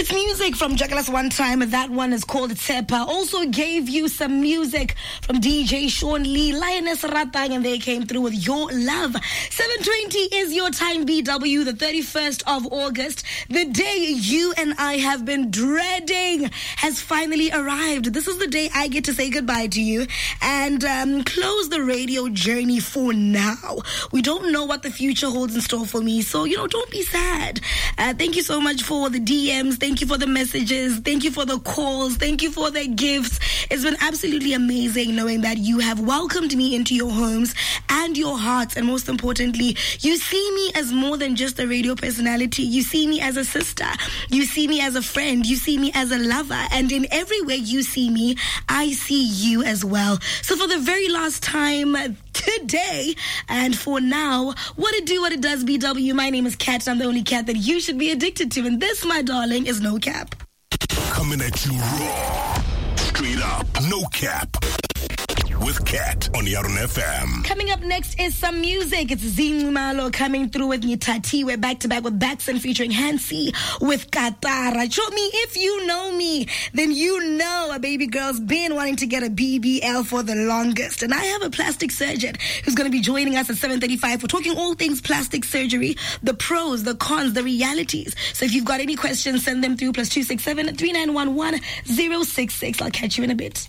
It's music from Jackalas one time. That one is called Tsepa. Also gave you some music from DJ Sean Lee, Lioness Ratang, and they came through with Your Love. 7:20 is your time, BW, the 31st of August. The day you and I have been dreading has finally arrived. This is the day I get to say goodbye to you and close the radio journey for now. We don't know what the future holds in store for me, so, don't be sad. Thank you so much for the DMs. Thank you for the messages. Thank you for the calls. Thank you for the gifts. It's been absolutely amazing knowing that you have welcomed me into your homes and your hearts. And most importantly, you see me as more than just a radio personality. You see me as a sister. You see me as a friend. You see me as a lover. And in every way you see me, I see you as well. So for the very last time today, and for now, what it do, what it does, BW. My name is Kat. I'm the only cat that you should be addicted to. And this, my darling, is No Cap. Coming at you raw, straight up, no cap. With Kat on Yaron FM. Coming up next is some music. It's Zinumalo coming through with Nitati. We're back to back with Baxon featuring Hansi with Katara. Show me if you know me, then you know a baby girl's been wanting to get a BBL for the longest. And I have a plastic surgeon who's going to be joining us at 7:35 for talking all things plastic surgery, the pros, the cons, the realities. So if you've got any questions, send them through +267 3911 066. I'll catch you in a bit.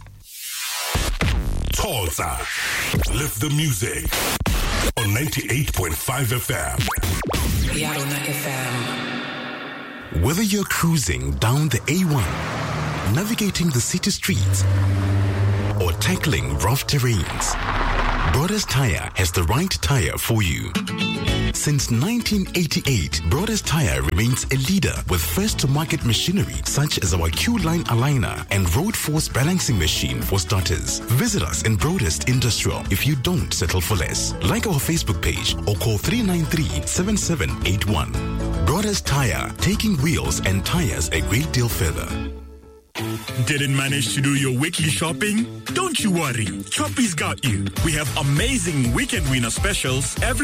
Tulsa. Lift the music on 98.5 FM. Yaron FM. Whether you're cruising down the A1, navigating the city streets, or tackling rough terrains, Brothers Tire has the right tire for you. Since 1988, Brothers Tire remains a leader with first-to-market machinery such as our Q-Line aligner and Road Force balancing machine for starters. Visit us in Broadest Industrial if you don't settle for less. Like our Facebook page or call 393-7781. Brothers Tire, taking wheels and tires a great deal further. Didn't manage to do your weekly shopping? Don't you worry, Choppy's got you. We have amazing weekend winner specials every